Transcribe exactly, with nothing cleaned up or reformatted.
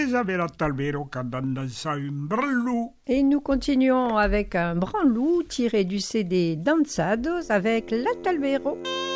Teresa Vera Talbero cantando un branlou. Et nous continuons avec un branlou tiré du C D Danzados avec la Talbero.